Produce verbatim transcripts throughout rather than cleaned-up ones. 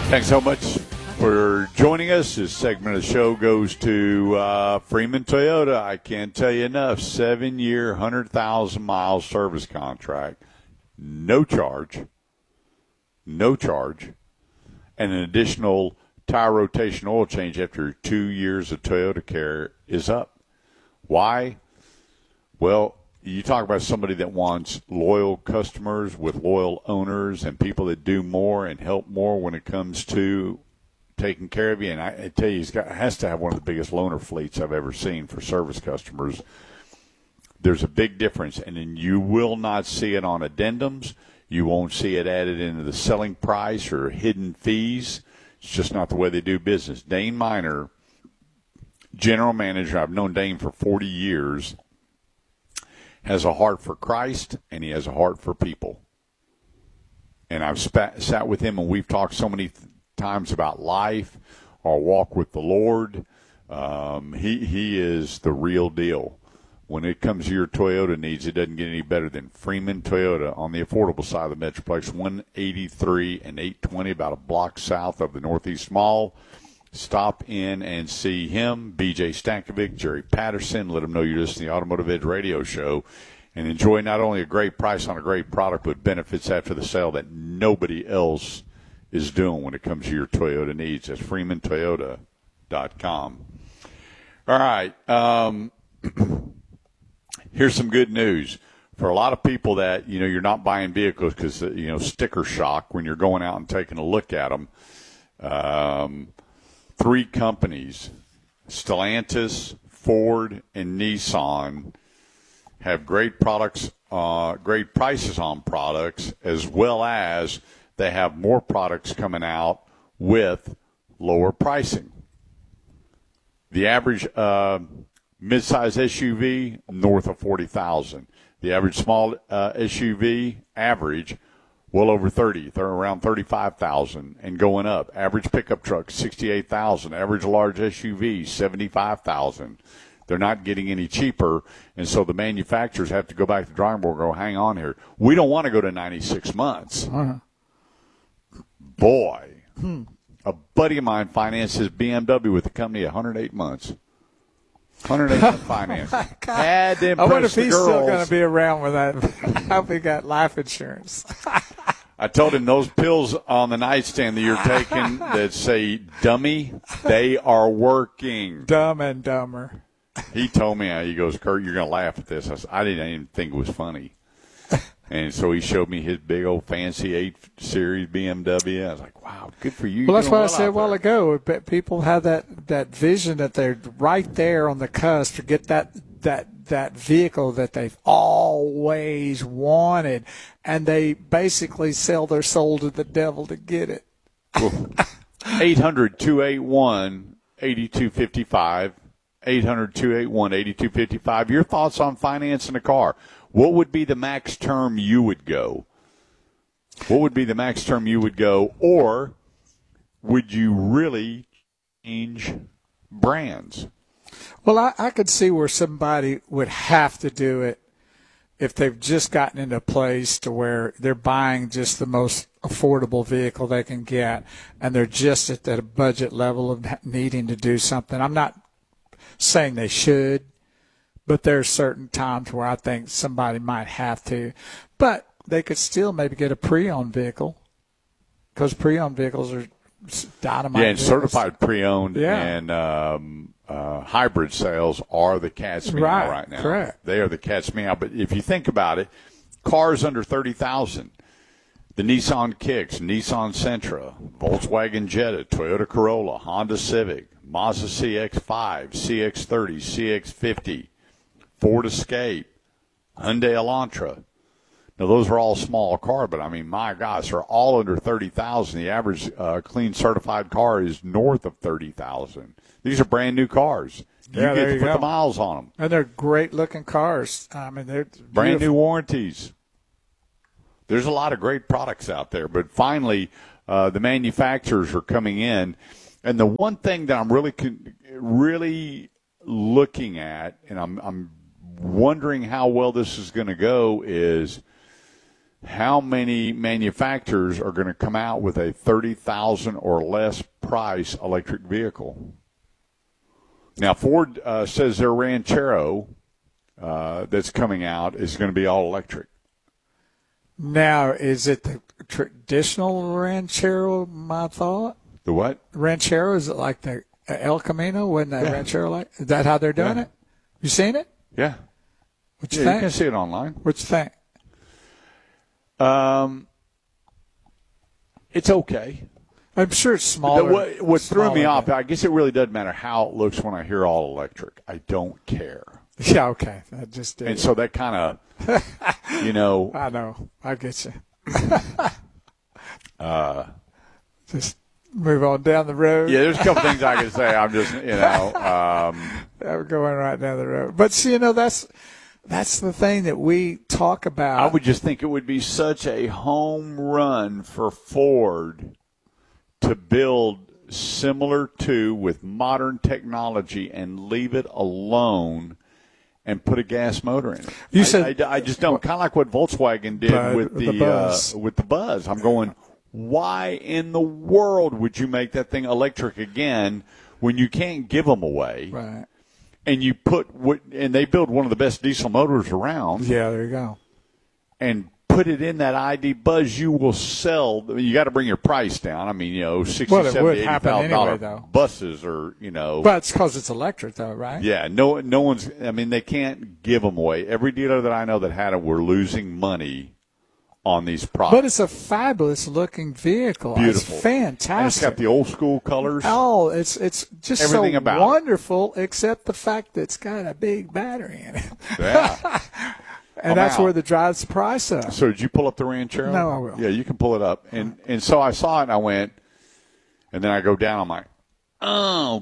Thanks so much for joining us. This segment of the show goes to uh, Freeman Toyota. I can't tell you enough. Seven-year, one hundred thousand mile service contract. No charge. No charge. And an additional tire rotation oil change after two years of Toyota Care is up. Why? Well, you talk about somebody that wants loyal customers with loyal owners and people that do more and help more when it comes to taking care of you. And I, I tell you, he's got has to have one of the biggest loaner fleets I've ever seen for service customers. There's a big difference, and then you will not see it on addendums. You won't see it added into the selling price or hidden fees. It's just not the way they do business. Dane Miner, general manager, I've known Dane for forty years, has a heart for Christ, and he has a heart for people. And I've spat, sat with him, and we've talked so many th- times about life, our walk with the Lord. Um, he he is the real deal. When it comes to your Toyota needs, it doesn't get any better than Freeman Toyota on the affordable side of the Metroplex, one eighty-three and eight twenty, about a block south of the Northeast Mall. Stop in and see him, B J Stankovic, Jerry Patterson. Let them know you're listening to the Automotive Edge radio show and enjoy not only a great price on a great product, but benefits after the sale that nobody else is doing when it comes to your Toyota needs. That's freeman toyota dot com. All right. Um, here's some good news. For a lot of people that, you know, you're not buying vehicles because, you know, sticker shock when you're going out and taking a look at them. Um, three companies, Stellantis, Ford, and Nissan, have great products, uh, great prices on products, as well as they have more products coming out with lower pricing. The average uh, midsize S U V, north of forty thousand dollars. The average small uh, S U V, average, well over thirty, they're around thirty-five thousand dollars and going up. Average pickup truck, sixty-eight thousand dollars. Average large S U V, seventy-five thousand dollars. They're not getting any cheaper, and so the manufacturers have to go back to the drawing board and go, hang on here. We don't want to go to ninety-six months. Uh-huh. Boy, Hmm. a buddy of mine finances B M W with the company one hundred eight months. one hundred eight month finance. Had to I impress wonder if the he's girls. still going to be around with that. I hope he got life insurance. I told him those pills on the nightstand that you're taking that say dummy, they are working. Dumb and Dumber. He told me, he goes, Kurt, you're going to laugh at this. I, said, I didn't even think it was funny. And so he showed me his big old fancy eight series B M W. I was like, wow, good for you. Well, that's what well I said a while ago. But people have that, that vision that they're right there on the cusp to get that that that vehicle that they've always wanted, and they basically sell their soul to the devil to get it. eight hundred, two eight one, eight two five five. eight hundred, two eight one, eight two five five. Your thoughts on financing a car. What would be the max term you would go? What would be the max term you would go? Or would you really change brands? Well, I, I could see where somebody would have to do it if they've just gotten into a place to where they're buying just the most affordable vehicle they can get, and they're just at that budget level of needing to do something. I'm not saying they should, but there's certain times where I think somebody might have to. But they could still maybe get a pre-owned vehicle, because pre-owned vehicles are dynamite. Yeah, and vehicles. certified pre-owned Yeah. and um, uh, hybrid sales are the cat's meow Right, right now. correct. They are the cat's meow. But if you think about it, cars under thirty thousand dollars, the Nissan Kicks, Nissan Sentra, Volkswagen Jetta, Toyota Corolla, Honda Civic, Mazda C X five, C X thirty, C X fifty, Ford Escape, Hyundai Elantra. Now, those are all small cars, but, I mean, my gosh, they're all under thirty thousand dollars. The average uh, clean certified car is north of thirty thousand dollars. These are brand-new cars. You Yeah, get there to you put go. the miles on them. And they're great-looking cars. I mean, they're Brand-new beautiful. warranties. There's a lot of great products out there, but finally uh, the manufacturers are coming in. And the one thing that I'm really really looking at, and I'm, I'm wondering how well this is going to go, is how many manufacturers are going to come out with a thirty thousand dollars or less price electric vehicle. Now, Ford uh, says their Ranchero uh, that's coming out is going to be all electric. Now, is it the traditional Ranchero, my thought? The what? Ranchero, is it like the El Camino? Wasn't that Yeah. Ranchero like? Is that how they're doing Yeah. it? You seen it? Yeah. What you Yeah, you think? can see it online. What you think? Um, it's okay. I'm sure it's smaller. The, what what threw me smaller, off, but- I guess it really doesn't matter how it looks when I hear all electric. I don't care. Yeah, okay. I just did. And so that kind of, you know. I know. I get you. uh, Just move on down the road. yeah, there's a couple things I can say. I'm just, you know. Um, We're going right down the road. But, see, you know, that's that's the thing that we talk about. I would just think it would be such a home run for Ford to build similar to with modern technology and leave it alone and put a gas motor in it. You I, said- I, I just don't. Kind of like what Volkswagen did Bud- with the the, Buzz. uh, with the Buzz. I'm going, why in the world would you make that thing electric again when you can't give them away? Right. And you put what, and they build one of the best diesel motors around. Yeah, there you go. And put it in that I D Buzz, you will sell. You got to bring your price down. I mean, you know, sixty, Well, it seventy, would eighty happen thousand anyway, dollar though. buses, or you know. But it's because it's electric, though, right? Yeah, no, no one's. I mean, they can't give them away. Every dealer that I know that had it were losing money on these products. But it's a fabulous-looking vehicle. Beautiful. It's fantastic. And it's got the old school colors. Oh, it's it's just Everything so about it. wonderful, except the fact that it's got a big battery in it. Yeah. And I'm that's out. where the drives the price up. So did you pull up the Ranchero? No, I will. Yeah, you can pull it up. And and so I saw it and I went, and then I go down. I'm like, oh,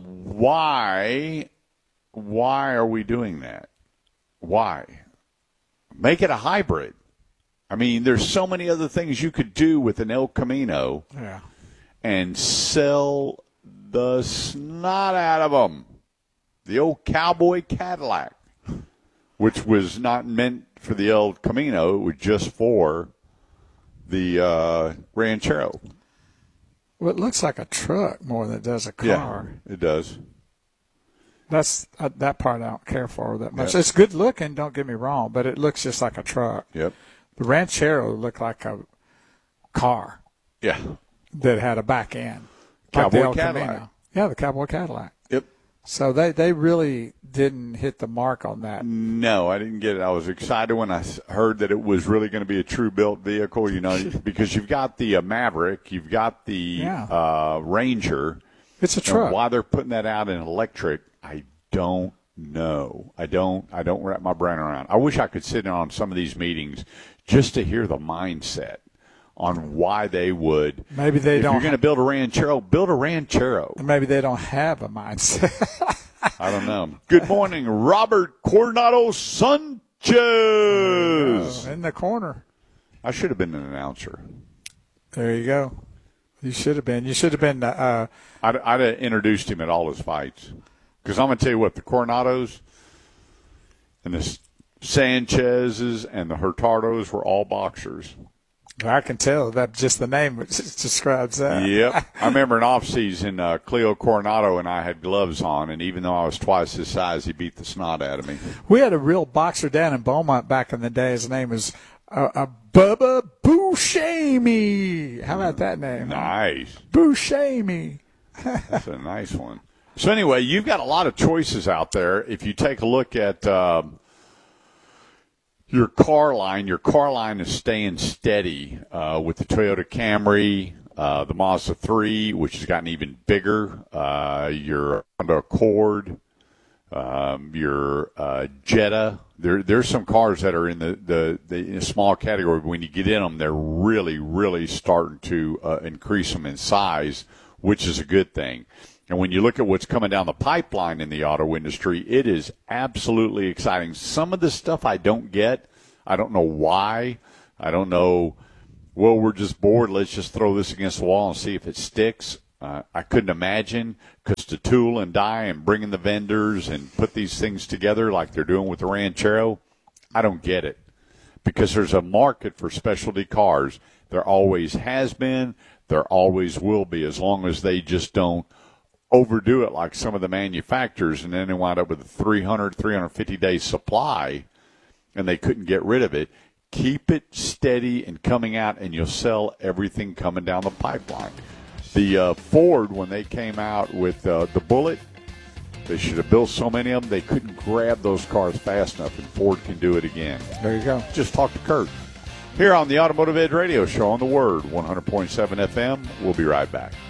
why, why are we doing that? Why? Make it a hybrid. I mean, there's so many other things you could do with an El Camino Yeah. and sell the snot out of them. The old cowboy Cadillac, which was not meant for the El Camino. It was just for the uh, Ranchero. Well, it looks like a truck more than it does a car. Yeah, it does. That's uh, that part I don't care for that much. Yep. It's good looking, don't get me wrong, but it looks just like a truck. Yep. The Ranchero looked like a car Yeah. that had a back end. Cowboy like the El Cadillac. Camino. Yeah, the Cowboy Cadillac. Yep. So they, they really didn't hit the mark on that. No, I didn't get it. I was excited when I s- heard that it was really going to be a true built vehicle, you know, because you've got the uh, Maverick, you've got the Yeah. uh, Ranger. It's a And truck. why they're putting that out in electric, I don't know. I don't I don't wrap my brain around. I wish I could sit in on some of these meetings just to hear the mindset on why they would. Maybe they if don't you're going to build a Ranchero, build a Ranchero. Maybe they don't have a mindset. I don't know. Good morning, Robert Coronado Sanchez. In the corner. I should have been an announcer. There you go. You should have been. You should have been. Uh, I'd, I'd have introduced him at all his fights. Because I'm going to tell you what, the Coronados and the Sanchez's and the Hurtados were all boxers. I can tell that just the name describes that. Yep. I remember in off-season, uh, Cleo Coronado and I had gloves on, and even though I was twice his size, he beat the snot out of me. We had a real boxer down in Beaumont back in the day. His name was uh, uh, Bubba Buscemi. How about that name? Nice. Buscemi. That's a nice one. So anyway, you've got a lot of choices out there. If you take a look at um, your car line, your car line is staying steady uh, with the Toyota Camry, uh, the Mazda three, which has gotten even bigger, uh, your Honda Accord, um, your uh, Jetta. There, there's some cars that are in the, the, the small category. But when you get in them, they're really, really starting to uh, increase them in size, which is a good thing. And when you look at what's coming down the pipeline in the auto industry, it is absolutely exciting. Some of the stuff I don't get. I don't know why. I don't know, well, we're just bored. Let's just throw this against the wall and see if it sticks. Uh, I couldn't imagine, because to tool and die and bring in the vendors and put these things together like they're doing with the Ranchero, I don't get it. because there's a market for specialty cars. There always has been. There always will be, as long as they just don't overdo it like some of the manufacturers, and then they wind up with a three hundred, three hundred fifty day supply, and they couldn't get rid of it. Keep it steady and coming out, and you'll sell everything coming down the pipeline. The uh, Ford, when they came out with uh, the Bullet, they should have built so many of them, they couldn't grab those cars fast enough, and Ford can do it again. There you go. Just talk to Kurt. Here on the Automotive Edge Radio Show on The Word, one hundred point seven F M. We'll be right back.